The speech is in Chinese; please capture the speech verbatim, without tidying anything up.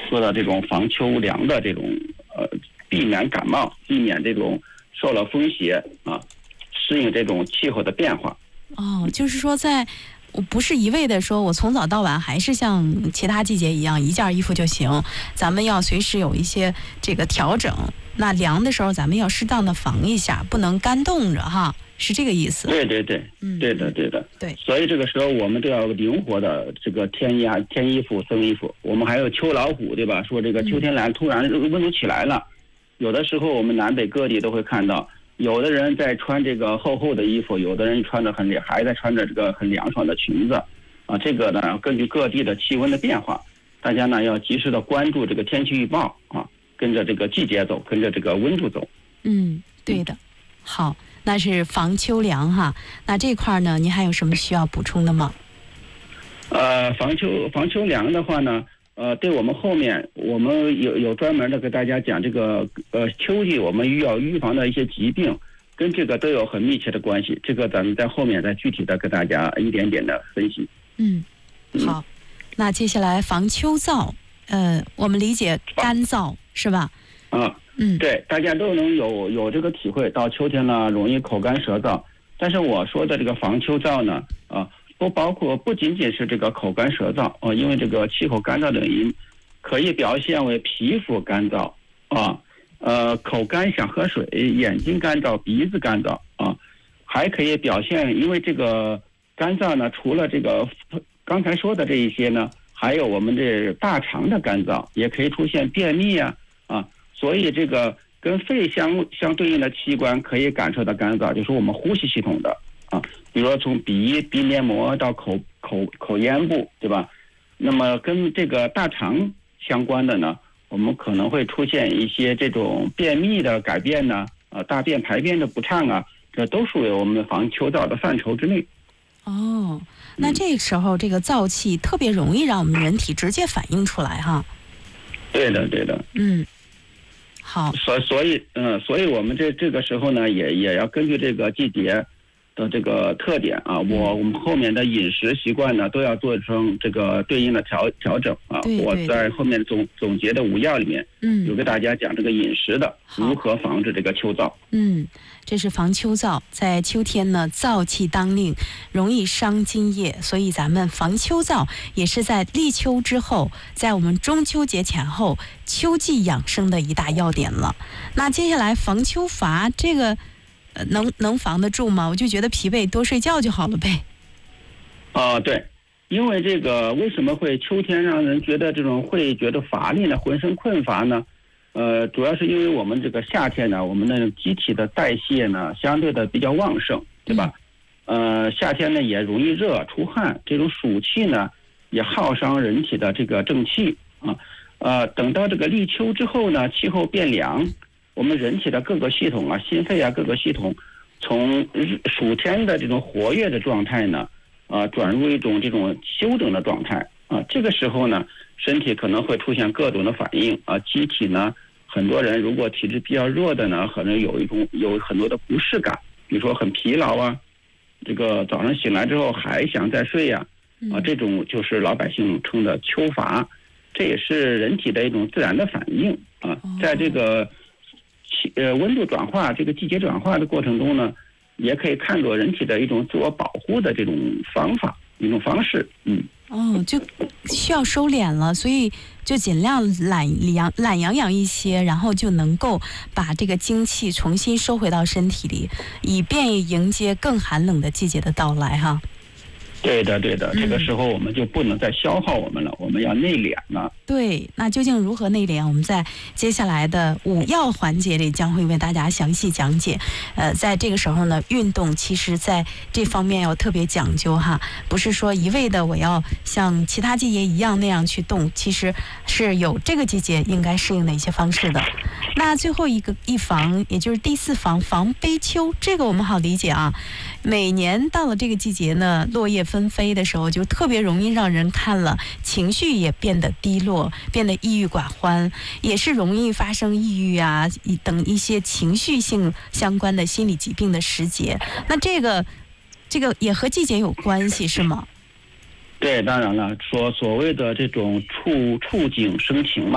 做到这种防秋凉的这种呃，避免感冒，避免这种受了风邪啊，适应这种气候的变化。 哦，就是说在我不是一味的说我从早到晚还是像其他季节一样一件衣服就行，咱们要随时有一些这个调整。那凉的时候咱们要适当的防一下，不能干冻着哈，是这个意思。 对对对，嗯，对的对的， 对。 所以这个时候我们都要灵活的这个添衣啊，添衣服、增衣服。我们还有秋老虎，对吧？说这个秋天来，突然温度起来了，有的时候我们南北各地都会看到，有的人在穿这个厚厚的衣服，有的人穿着很还在穿着这个很凉爽的裙子，啊，这个呢根据各地的气温的变化，大家呢要及时的关注这个天气预报啊，跟着这个季节走，跟着这个温度走。 嗯，对的。好，那是防秋凉哈。那这块呢，您还有什么需要补充的吗？ 呃，防秋防秋凉的话呢，呃，对我们后面我们有有专门的给大家讲这个呃秋季我们需要预防的一些疾病，跟这个都有很密切的关系。这个咱们在后面再具体的给大家一点点的分析。 嗯，好。那接下来防秋燥，呃，我们理解干燥是吧？ 啊，嗯，对，大家都能有有这个体会，到秋天呢容易口干舌燥。但是我说的这个防秋燥呢，啊，不包括不仅仅是这个口干舌燥啊，因为这个气候干燥的原因，可以表现为皮肤干燥啊，呃，口干想喝水，眼睛干燥，鼻子干燥啊，还可以表现，因为这个干燥呢，除了这个刚才说的这一些呢，还有我们这大肠的干燥，也可以出现便秘啊啊。所以这个跟肺相相对应的器官可以感受到干燥，就是我们呼吸系统的啊，比如说从鼻鼻黏膜到口口口咽部，对吧？那么跟这个大肠相关的呢，我们可能会出现一些这种便秘的改变呢，啊，大便排便的不畅啊，这都属于我们防秋燥的范畴之内。 哦，那这时候这个燥气特别容易让我们人体直接反映出来哈。 对的，对的。 嗯。好， 所所以，嗯、呃，所以我们这这个时候呢，也也要根据这个季节的这个特点啊，我我们后面的饮食习惯呢，都要做成这个对应的调调整啊。 对对对， 我在后面总总结的五要里面，嗯，有给大家讲这个饮食的如何防止这个秋燥。 嗯，这是防秋燥，在秋天呢，燥气当令，容易伤津液，所以咱们防秋燥也是在立秋之后，在我们中秋节前后，秋季养生的一大要点了。那接下来防秋乏，这个呃能能防得住吗？我就觉得疲惫，多睡觉就好了呗。 啊、呃，对，因为这个为什么会秋天让人觉得这种会觉得乏力呢？浑身困乏呢？呃，主要是因为我们这个夏天呢，我们的机体的代谢呢相对的比较旺盛，对吧？嗯、呃，夏天呢也容易热出汗，这种暑气呢也耗伤人体的这个正气啊。呃，等到这个立秋之后呢，气候变凉，我们人体的各个系统啊，心肺啊各个系统，从暑天的这种活跃的状态呢，啊、呃，转入一种这种休整的状态啊。这个时候呢，身体可能会出现各种的反应啊，机体呢，很多人如果体质比较弱的呢，可能有一种有很多的不适感，比如说很疲劳啊，这个早上醒来之后还想再睡呀、啊，啊，这种就是老百姓称的秋乏，这也是人体的一种自然的反应啊，在这个气呃温度转化这个季节转化的过程中呢，也可以看作人体的一种自我保护的这种方法一种方式，嗯。 哦，就需要收敛了，所以就尽量懒洋懒洋洋一些，然后就能够把这个精气重新收回到身体里，以便迎接更寒冷的季节的到来哈。 对的，对的，这个时候我们就不能再消耗我们了，嗯、我们要内敛了。 对，那究竟如何内敛？我们在接下来的五要环节里将会为大家详细讲解。呃，在这个时候呢，运动其实在这方面要特别讲究哈，不是说一味的我要像其他季节一样那样去动，其实是有这个季节应该适应的一些方式的。那最后一个一防，也就是第四防，防悲秋，这个我们好理解啊。每年到了这个季节呢，落叶纷飞的时候，就特别容易让人看了情绪也变得低落，变得抑郁寡欢，也是容易发生抑郁啊等一些情绪性相关的心理疾病的时节。那这个这个也和季节有关系是吗？ 对，当然了，说所谓的这种触触景生情嘛。